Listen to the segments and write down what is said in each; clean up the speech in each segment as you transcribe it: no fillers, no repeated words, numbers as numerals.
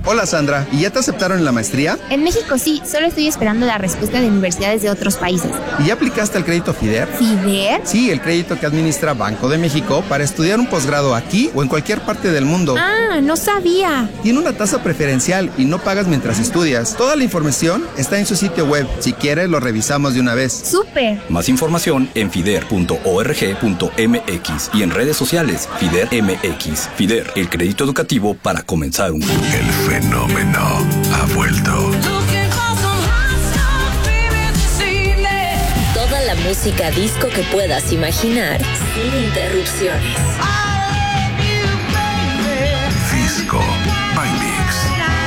Hola Sandra, ¿y ya te aceptaron en la maestría? En México sí, solo estoy esperando la respuesta de universidades de otros países. ¿Y ya aplicaste al crédito FIDER? ¿FIDER? Sí, el crédito que administra Banco de México para estudiar un posgrado aquí o en cualquier parte del mundo. Ah, no sabía. Tiene una tasa preferencial y no pagas mientras estudias. Toda la información está en su sitio web. Si quieres, lo revisamos de una vez. ¡Súper! Más información en fider.org.mx y en redes sociales FIDER MX. FIDER, el crédito educativo para comenzar un futuro. El fenómeno ha vuelto. Toda la música disco que puedas imaginar sin interrupciones. Disco by Mix.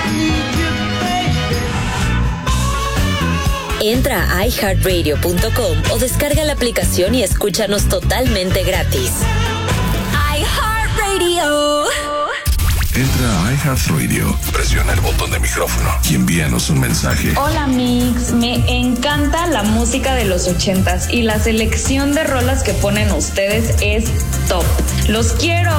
Entra a iHeartRadio.com o descarga la aplicación y escúchanos totalmente gratis. iHeartRadio. Entra a iHeartRadio, presiona el botón de micrófono y envíanos un mensaje. Hola Mix, me encanta la música de los 80s y la selección de rolas que ponen ustedes es top. ¡Los quiero!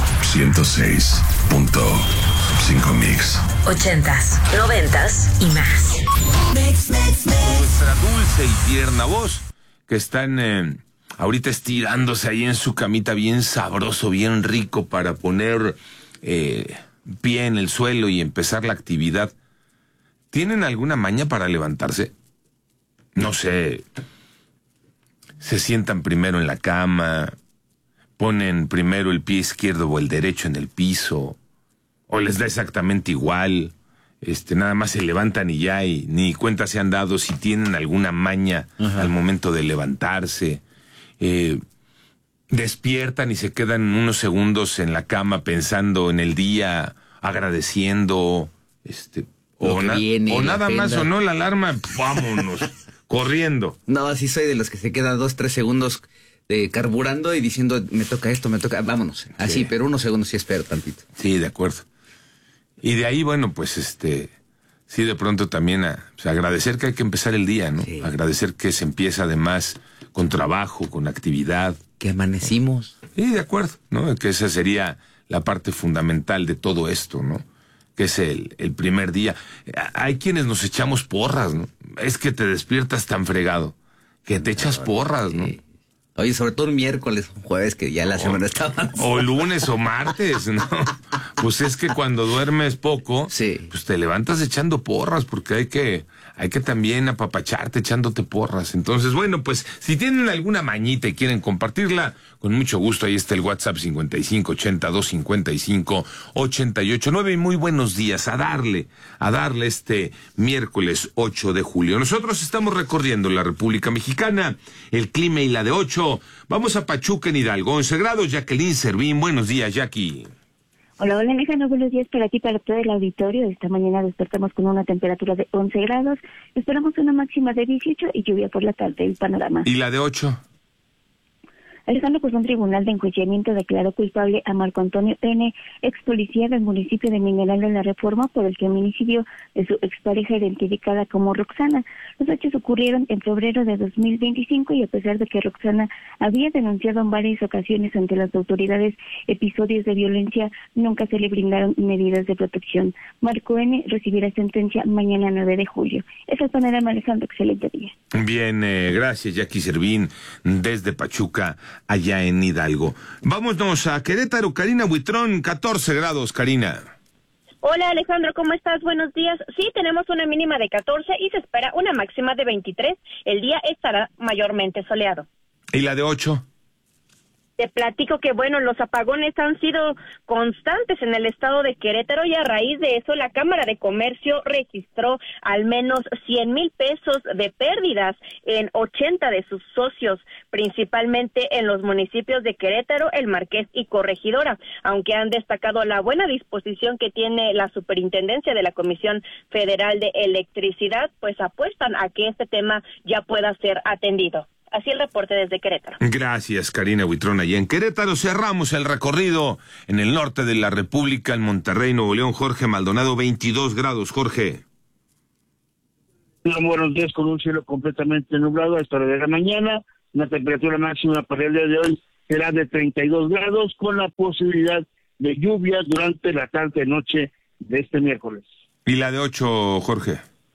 106.5 Mix. 80s, 90s y más. Nuestra dulce y tierna voz, que están ahorita estirándose ahí en su camita bien sabroso, bien rico para poner pie en el suelo y empezar la actividad. ¿Tienen alguna maña para levantarse? No sé, se sientan primero en la cama, ponen primero el pie izquierdo o el derecho en el piso, o les da exactamente igual, nada más se levantan y ya, y ni cuenta se han dado si tienen alguna maña al momento de levantarse. Despiertan y se quedan unos segundos en la cama pensando en el día, agradeciendo, o nada más sonó la alarma, vámonos, corriendo. No, así soy de los que se quedan 2-3 segundos carburando y diciendo, me toca esto, vámonos. Así, sí. Pero unos segundos sí espero tantito. Sí, de acuerdo. Y de ahí, bueno, pues sí, de pronto también agradecer que hay que empezar el día, ¿no? Sí. Agradecer que se empieza además con trabajo, con actividad. Que amanecimos. Sí, de acuerdo, ¿no? Que esa sería la parte fundamental de todo esto, ¿no? Que es el primer día. Hay quienes nos echamos porras, ¿no? Es que te despiertas tan fregado que te echas porras, ¿no? Sí. Oye, sobre todo un miércoles, un jueves, que ya la semana está avanzada. O lunes o martes, ¿no? Pues es que cuando duermes poco, sí, pues te levantas echando porras, porque hay que también apapacharte echándote porras. Entonces, bueno, pues si tienen alguna mañita y quieren compartirla, con mucho gusto, ahí está el WhatsApp 5580-255-889. Y muy buenos días, a darle este miércoles 8 de julio. Nosotros estamos recorriendo la República Mexicana, el clima y la de 8. Vamos a Pachuca, en Hidalgo, 11 grados. Jacqueline Servín, buenos días, Jackie. Hola, Alejandro, buenos días para ti, para todo el auditorio. Esta mañana despertamos con una temperatura de 11 grados. Esperamos una máxima de 18 y lluvia por la tarde. El panorama. ¿Y la de 8? Alejandro, pues un tribunal de enjuiciamiento declaró culpable a Marco Antonio N., ex policía del municipio de Mineral de la Reforma, por el feminicidio de su expareja identificada como Roxana. Los hechos ocurrieron en febrero de 2025 y a pesar de que Roxana había denunciado en varias ocasiones ante las autoridades episodios de violencia, nunca se le brindaron medidas de protección. Marco N. recibirá sentencia mañana 9 de julio. Es el panorama, Alejandro. Excelente día. Bien, gracias, Jackie Servín, desde Pachuca, allá en Hidalgo. Vámonos a Querétaro, Karina Buitrón, 14 grados, Karina. Hola Alejandro, ¿cómo estás? Buenos días. Sí, tenemos una mínima de 14 y se espera una máxima de 23. El día estará mayormente soleado. ¿Y la de 8? Te platico que, bueno, los apagones han sido constantes en el estado de Querétaro y a raíz de eso la Cámara de Comercio registró al menos 100,000 pesos de pérdidas en 80 de sus socios, principalmente en los municipios de Querétaro, El Marqués y Corregidora, aunque han destacado la buena disposición que tiene la Superintendencia de la Comisión Federal de Electricidad, pues apuestan a que este tema ya pueda ser atendido. Así el reporte desde Querétaro. Gracias, Karina Buitrón. Allá en Querétaro cerramos el recorrido en el norte de la República, en Monterrey, Nuevo León. Jorge Maldonado, 22 grados. Jorge. Buenos días, con un cielo completamente nublado a esta hora de la mañana. Una temperatura máxima para el día de hoy será de 32 grados, con la posibilidad de lluvias durante la tarde-noche de este miércoles. ¿Y la de 8, Jorge?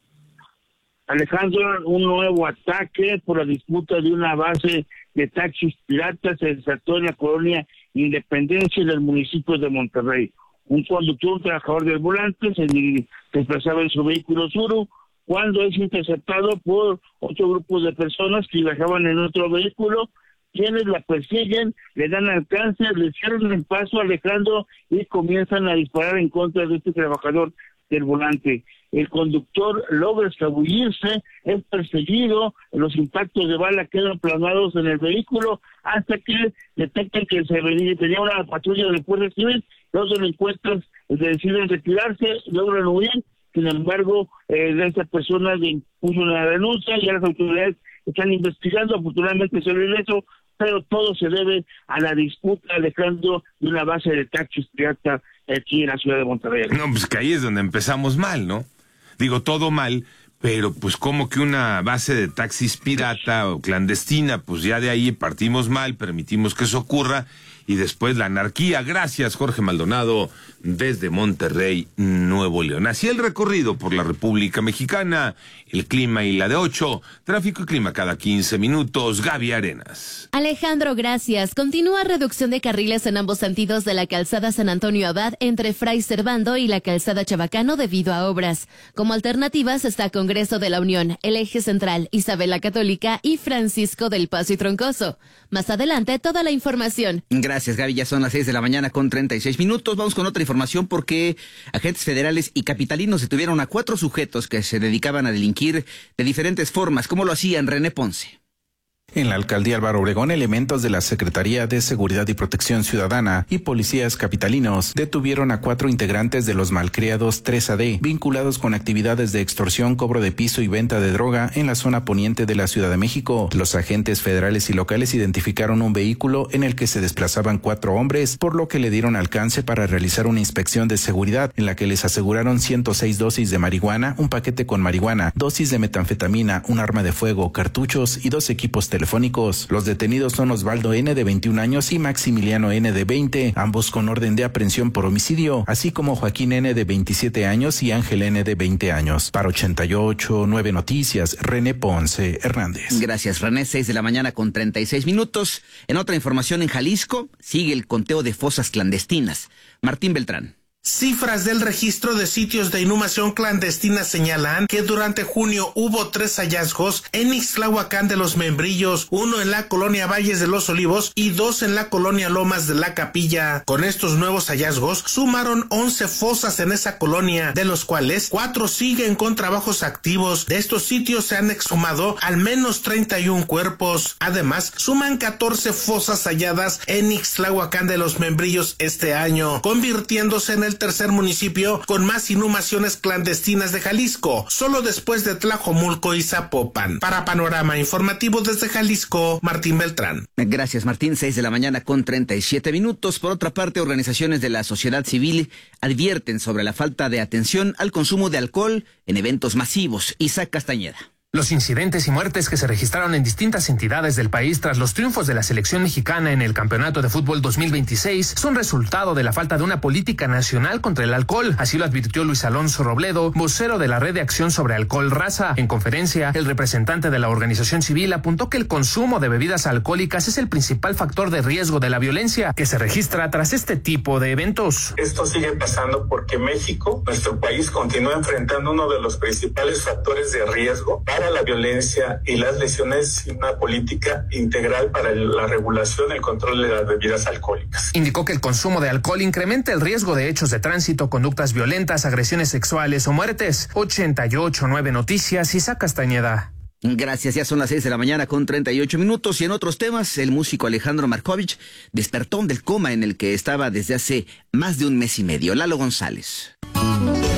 Alejandro, un nuevo ataque por la disputa de una base de taxis piratas se desató en la colonia Independencia del municipio de Monterrey. Un conductor, un trabajador del volante, se desplazaba en su vehículo Tsuru cuando es interceptado por otro grupo de personas que viajaban en otro vehículo, quienes la persiguen, le dan alcance, le cierran el paso, Alejandro, y comienzan a disparar en contra de este trabajador del volante. El conductor logra escabullirse, es perseguido, los impactos de bala quedan plasmados en el vehículo hasta que detectan que tenía una patrulla de Guardia Civil. Los delincuentes deciden retirarse, logran huir. Sin embargo, esta persona le puso una denuncia y las autoridades están investigando. Afortunadamente se ve eso, pero todo se debe a la disputa, Alejandro, de una base de taxis pirata aquí en la ciudad de Monterrey. No, pues que ahí es donde empezamos mal, ¿no? Digo, todo mal, pero pues como que una base de taxis pirata o clandestina, pues ya de ahí partimos mal, permitimos que eso ocurra, y después la anarquía. Gracias, Jorge Maldonado, desde Monterrey, Nuevo León. Así el recorrido por la República Mexicana, el clima y la de 8, tráfico y clima cada 15 minutos. Gaby Arenas. Alejandro, gracias. Continúa reducción de carriles en ambos sentidos de la calzada San Antonio Abad entre Fray Servando y la calzada Chabacano debido a obras. Como alternativas está Congreso de la Unión, el Eje Central, Isabel la Católica y Francisco del Paso y Troncoso. Más adelante, toda la información. Gracias, Gaby. Ya son las 6 de la mañana con 36 minutos. Vamos con otra información porque agentes federales y capitalinos detuvieron a 4 sujetos que se dedicaban a delinquir de diferentes formas. ¿Cómo lo hacían? René Ponce. En la alcaldía Álvaro Obregón, elementos de la Secretaría de Seguridad y Protección Ciudadana y policías capitalinos detuvieron a 4 integrantes de los malcriados 3AD, vinculados con actividades de extorsión, cobro de piso y venta de droga en la zona poniente de la Ciudad de México. Los agentes federales y locales identificaron un vehículo en el que se desplazaban 4 hombres, por lo que le dieron alcance para realizar una inspección de seguridad, en la que les aseguraron 106 dosis de marihuana, un paquete con marihuana, dosis de metanfetamina, un arma de fuego, cartuchos y 2 equipos telefónicos. Los detenidos son Osvaldo N. de 21 años y Maximiliano N. de 20, ambos con orden de aprehensión por homicidio, así como Joaquín N. de 27 años y Ángel N. de 20 años. Para 88.9 Noticias, René Ponce Hernández. Gracias, René. 6 de la mañana con 36 minutos. En otra información, en Jalisco sigue el conteo de fosas clandestinas. Martín Beltrán. Cifras del registro de sitios de inhumación clandestina señalan que durante junio hubo 3 hallazgos en Ixtlahuacán de los Membrillos, 1 en la colonia Valles de los Olivos y 2 en la colonia Lomas de la Capilla. Con estos nuevos hallazgos sumaron 11 fosas en esa colonia, de los cuales 4 siguen con trabajos activos. De estos sitios se han exhumado al menos 31 cuerpos. Además, suman 14 fosas halladas en Ixtlahuacán de los Membrillos este año, convirtiéndose en el tercer municipio con más inhumaciones clandestinas de Jalisco, solo después de Tlajomulco y Zapopan. Para Panorama Informativo desde Jalisco, Martín Beltrán. Gracias, Martín. 6 de la mañana con 37 minutos. Por otra parte, organizaciones de la sociedad civil advierten sobre la falta de atención al consumo de alcohol en eventos masivos. Isaac Castañeda. Los incidentes y muertes que se registraron en distintas entidades del país tras los triunfos de la selección mexicana en el Campeonato de Fútbol 2026 son resultado de la falta de una política nacional contra el alcohol. Así lo advirtió Luis Alonso Robledo, vocero de la Red de Acción sobre Alcohol Raza. En conferencia, el representante de la organización civil apuntó que el consumo de bebidas alcohólicas es el principal factor de riesgo de la violencia que se registra tras este tipo de eventos. Esto sigue pasando porque México, nuestro país, continúa enfrentando uno de los principales factores de riesgo para la violencia y las lesiones sin una política integral para la regulación y el control de las bebidas alcohólicas. Indicó que el consumo de alcohol incrementa el riesgo de hechos de tránsito, conductas violentas, agresiones sexuales o muertes. 88.9 Noticias, Isaac Castañeda. Gracias, ya son las 6 de la mañana con 38 minutos. Y en otros temas, el músico Alejandro Markovich despertó del coma en el que estaba desde hace más de un mes y medio. Lalo González.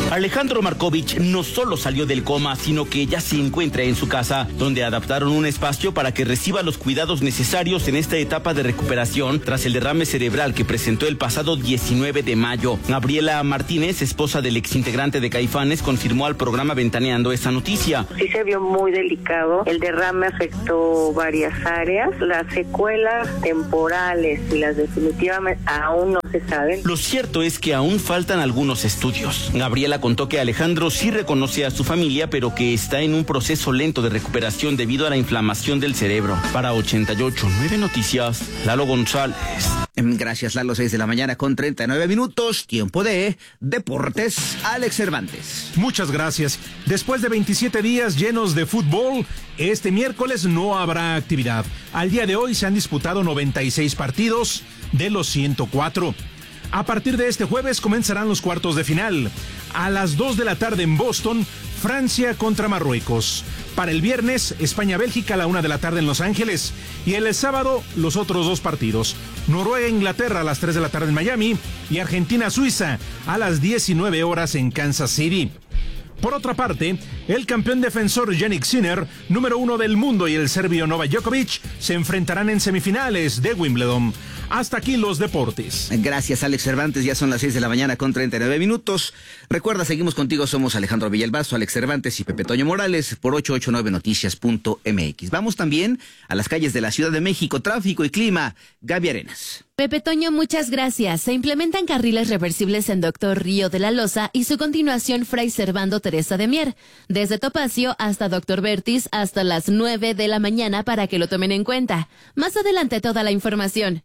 Alejandro Markovich no solo salió del coma, sino que ya se encuentra en su casa, donde adaptaron un espacio para que reciba los cuidados necesarios en esta etapa de recuperación tras el derrame cerebral que presentó el pasado 19 de mayo. Gabriela Martínez, esposa del exintegrante de Caifanes, confirmó al programa Ventaneando esta noticia. Sí se vio muy delicado, el derrame afectó varias áreas, las secuelas temporales y las definitivamente aún no se saben. Lo cierto es que aún faltan algunos estudios. Gabriela contó que Alejandro sí reconoce a su familia, pero que está en un proceso lento de recuperación debido a la inflamación del cerebro. Para 88.9 Noticias, Lalo González. Gracias, Lalo. 6:39 Tiempo de Deportes. Alex Cervantes. Muchas gracias. Después de 27 días llenos de fútbol, este miércoles no habrá actividad. Al día de hoy se han disputado 96 partidos de los 104. A partir de este jueves comenzarán los cuartos de final. A las 2 de la tarde en Boston, Francia contra Marruecos. Para el viernes, España-Bélgica a la 1 de la tarde en Los Ángeles. Y el sábado, los otros dos partidos. Noruega-Inglaterra a las 3 de la tarde en Miami. Y Argentina-Suiza a las 19 horas en Kansas City. Por otra parte, el campeón defensor Jannik Sinner, número 1 del mundo, y el serbio Novak Djokovic se enfrentarán en semifinales de Wimbledon. Hasta aquí los deportes. Gracias, Alex Cervantes. Ya son las 6:39. Recuerda, seguimos contigo. Somos Alejandro Villalbazo, Alex Cervantes y Pepe Toño Morales por 889noticias.mx. Vamos también a las calles de la Ciudad de México. Tráfico y clima. Gaby Arenas. Pepe Toño, muchas gracias. Se implementan carriles reversibles en Doctor Río de la Loza y su continuación Fray Servando Teresa de Mier, desde Topacio hasta Doctor Vertis hasta las 9 de la mañana para que lo tomen en cuenta. Más adelante toda la información.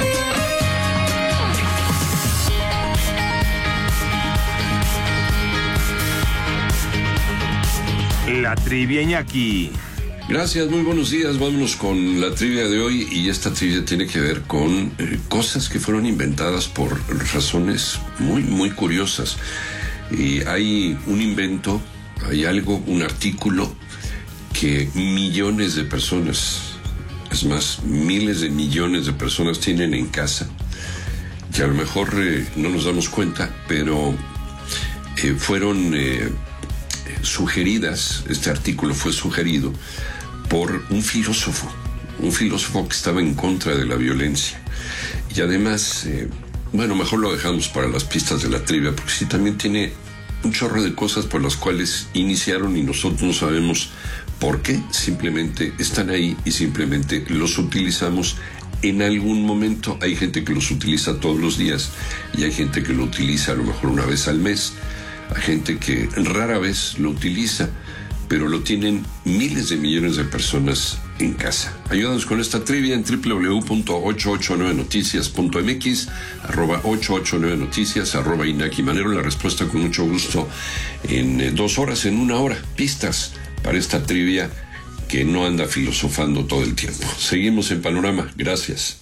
La trivia, Iñaki. Gracias, muy buenos días. Vámonos con la trivia de hoy, y esta trivia tiene que ver con cosas que fueron inventadas por razones muy, muy curiosas. Y hay un invento, hay algo, un artículo que millones de personas, es más, miles de millones de personas tienen en casa, que a lo mejor no nos damos cuenta, pero fueron sugeridas. Este artículo fue sugerido por un filósofo que estaba en contra de la violencia. Y además, mejor lo dejamos para las pistas de la trivia, porque sí también tiene un chorro de cosas por las cuales iniciaron y nosotros no sabemos por qué. Simplemente están ahí y simplemente los utilizamos en algún momento. Hay gente que los utiliza todos los días y hay gente que lo utiliza a lo mejor una vez al mes. Hay gente que rara vez lo utiliza, pero lo tienen miles de millones de personas en casa. Ayúdanos con esta trivia en www.889noticias.mx, @889noticias, @Iñaki Manero. La respuesta con mucho gusto en 2 horas, en 1 hora. Pistas para esta trivia que no anda filosofando todo el tiempo. Seguimos en Panorama. Gracias.